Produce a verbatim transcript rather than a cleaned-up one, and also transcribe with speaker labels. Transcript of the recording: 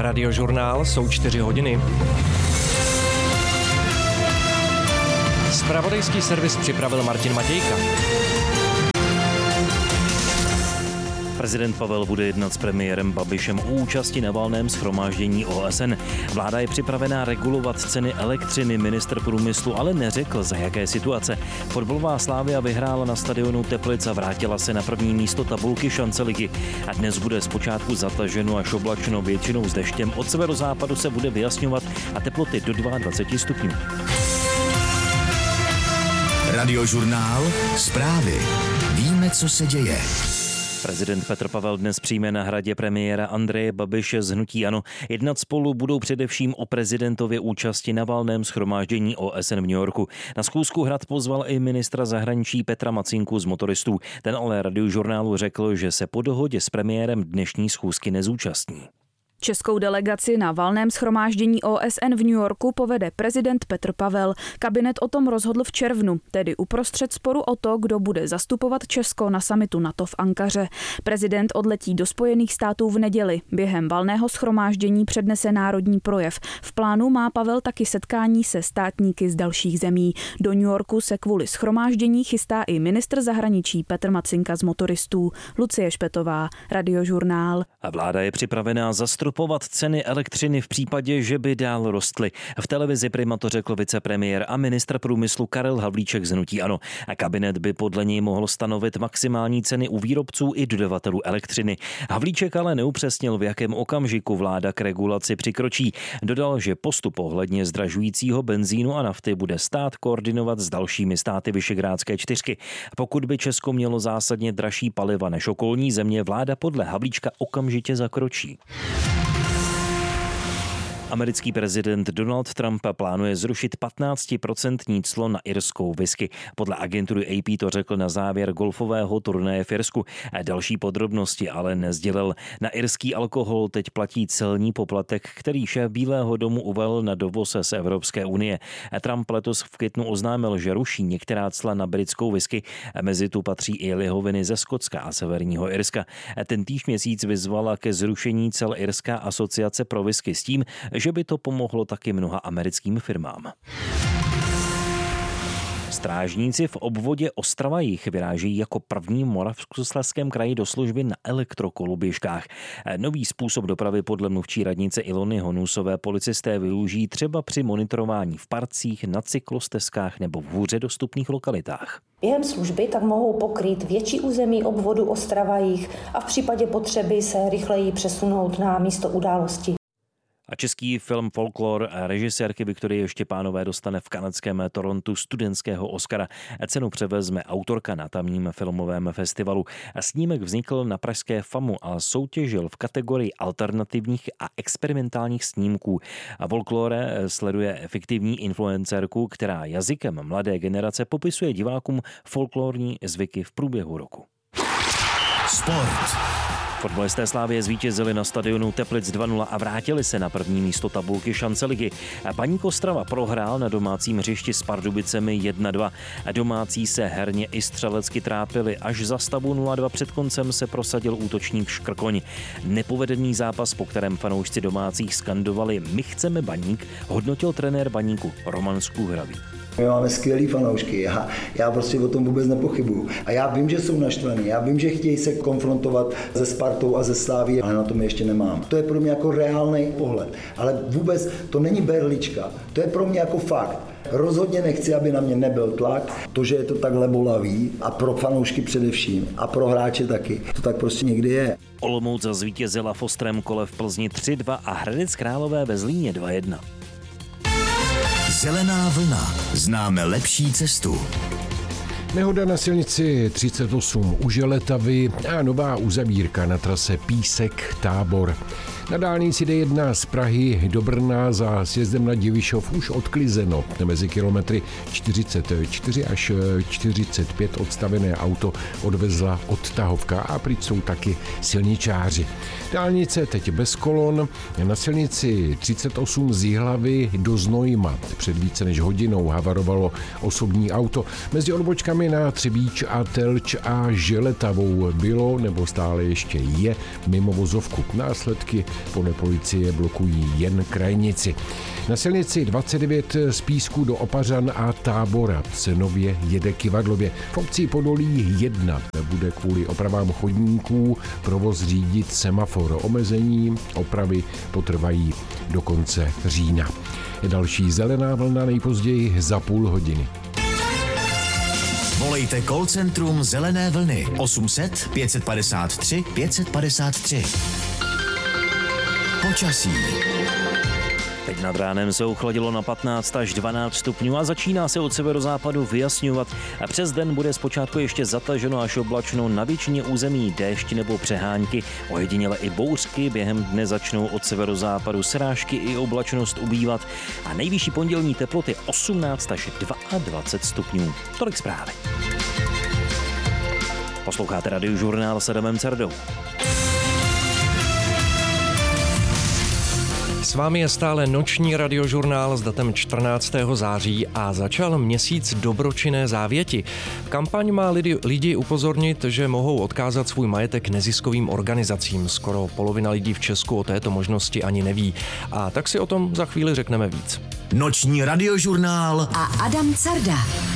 Speaker 1: Radiožurnál, jsou čtyři hodiny. Zpravodajský servis připravil Martin Matějka.
Speaker 2: Prezident Pavel bude jednat s premiérem Babišem o účasti na valném shromáždění O S N. Vláda je připravená regulovat ceny elektřiny, ministr průmyslu ale neřekl, za jaké situace. Fotbalová Slavia vyhrála na stadionu Teplic a vrátila se na první místo tabulky šance ligy. A dnes bude zpočátku zataženo až oblačno, většinou s deštěm. Od severozápadu se bude vyjasňovat a teploty do dvacet dva stupňů.
Speaker 3: Radiožurnál, zprávy. Víme, co se děje.
Speaker 2: Prezident Petr Pavel dnes přijme na Hradě premiéra Andreje Babiše z hnutí ANO. Jednat spolu budou především o prezidentově účasti na valném shromáždění O S N v New Yorku. Na schůzku Hrad pozval i ministra zahraničí Petra Macinku z Motoristů. Ten ale Radiožurnálu řekl, že se po dohodě s premiérem dnešní schůzky nezúčastní.
Speaker 4: Českou delegaci na valném shromáždění O S N v New Yorku povede prezident Petr Pavel. Kabinet o tom rozhodl v červnu, tedy uprostřed sporu o to, kdo bude zastupovat Česko na summitu NATO v Ankaře. Prezident odletí do Spojených států v neděli. Během valného shromáždění přednese národní projev. V plánu má Pavel taky setkání se státníky z dalších zemí. Do New Yorku se kvůli shromáždění chystá i ministr zahraničí Petr Macinka z Motoristů. Lucie Špetová, Radiožurnál.
Speaker 2: A vláda je připravená zastupovat ceny elektřiny v případě, že by dál rostly. V televizi Prima to řekl vicepremiér a ministr průmyslu Karel Havlíček z hnutí ANO. A kabinet by podle něj mohl stanovit maximální ceny u výrobců i dodavatelů elektřiny. Havlíček ale neupřesnil, v jakém okamžiku vláda k regulaci přikročí. Dodal, že postup ohledně zdražujícího benzínu a nafty bude stát koordinovat s dalšími státy Visegrádské čtyřky. Pokud by Česko mělo zásadně dražší paliva než okolní země, vláda podle Havlíčka okamžitě zakročí. Americký prezident Donald Trump plánuje zrušit patnáctiprocentní clo na irskou whisky. Podle agentury A P to řekl na závěr golfového turnaje v Irsku. Další podrobnosti ale nesdělil. Na irský alkohol teď platí celní poplatek, který šéf Bílého domu uvalil na dovoz z Evropské unie. Trump letos v květnu oznámil, že ruší některá cla na britskou whisky. Mezi tu patří i lihoviny ze Skotska a severního Irska. Ten týž měsíc vyzvala ke zrušení cel Irská asociace pro whisky s tím, že by to pomohlo taky mnoha americkým firmám. Strážníci v obvodě Ostrava-Jih vyrážejí jako první v Moravskoslezském kraji do služby na elektrokoloběžkách. Nový způsob dopravy podle mluvčí radnice Ilony Honusové policisté využijí třeba při monitorování v parcích, na cyklostezkách nebo v hůře dostupných lokalitách.
Speaker 5: Během služby tak mohou pokrýt větší území obvodu Ostrava-Jih a v případě potřeby se rychleji přesunout na místo události.
Speaker 2: A český film Folklor režisérky Viktorie Štěpánové dostane v kanadském Torontu studentského Oscara. Cenu převezme autorka na tamním filmovém festivalu. Snímek vznikl na pražské FAMu a soutěžil v kategorii alternativních a experimentálních snímků. A Folklore sleduje fiktivní influencerku, která jazykem mladé generace popisuje divákům folklorní zvyky v průběhu roku.
Speaker 3: Sport.
Speaker 2: Fotbalisté Slavie zvítězili na stadionu Teplic dva nula a vrátili se na první místo tabulky šance ligy. Baník Ostrava prohrál na domácím hřišti s Pardubicemi jedna dva. Domácí se herně i střelecky trápili. Až za stavu nula dva před koncem se prosadil útočník Škrkoň. Nepovedený zápas, po kterém fanoušci domácích skandovali "My chceme Baník", hodnotil trenér Baníku Roman Skůhravý.
Speaker 6: My máme skvělý fanoušky, já, já prostě o tom vůbec nepochybuju. A já vím, že jsou naštvaný, já vím, že chtějí se konfrontovat se Spartou a ze Slaví, ale na tom ještě nemám. To je pro mě jako reálný pohled, ale vůbec to není berlička, to je pro mě jako fakt. Rozhodně nechci, aby na mě nebyl tlak, to, že je to takhle bolavý a pro fanoušky především a pro hráče taky, to tak prostě někdy je.
Speaker 2: Olomouc zvítězila v ostrém kole v Plzni tři dva a Hradec Králové ve Zlíně dva jedna.
Speaker 3: Zelená vlna. Známe lepší cestu.
Speaker 7: Nehoda na silnici třicet osm u Želetavy a nová uzavírka na trase Písek Tábor. Na dálnici D jedna z Prahy do Brna za sjezdem na Divišov už odklizeno. Mezi kilometry čtyřicet čtyři až čtyřicet pět odstavené auto odvezla odtahovka a pryč jsou taky silničáři. Dálnice teď bez kolon. Na silnici třicet osm z Jihlavy do Znojma před více než hodinou havarovalo osobní auto. Mezi odbočkami Znamená Třebíč a Telč a Želetavou bylo nebo stále ještě je mimo vozovku. Následky podle policie blokují jen krajnici. Na silnici dvacet devět z Písku do Opařan a Tábora se nově jede Kyvadlově. V obci Podolí jedna bude kvůli opravám chodníků provoz řídit semafor. Omezení opravy potrvají do konce října. Další zelená vlna nejpozději za půl hodiny.
Speaker 3: Volejte call centrum Zelené vlny osm set pět padesát tři pět padesát tři. Počasí.
Speaker 2: Teď nad ránem se ochladilo na patnáct až dvanáct stupňů a začíná se od severozápadu vyjasňovat. A přes den bude zpočátku ještě zataženo až oblačno, na většině území déšť nebo přehánky. Ojediněle i bouřky, během dne začnou od severozápadu srážky i oblačnost ubývat. A nejvyšší pondělní teploty osmnáct až dvacet dva stupňů. Tolik zprávy. Posloucháte Radiožurnál s Adamem Cerdou.
Speaker 1: S vámi je stále noční radiožurnál s datem čtrnáctého září a začal měsíc dobročinné závěti. Kampaň má lidi, lidi upozornit, že mohou odkázat svůj majetek neziskovým organizacím. Skoro polovina lidí v Česku o této možnosti ani neví. A tak si o tom za chvíli řekneme víc.
Speaker 3: Noční radiožurnál
Speaker 8: a Adam Carda.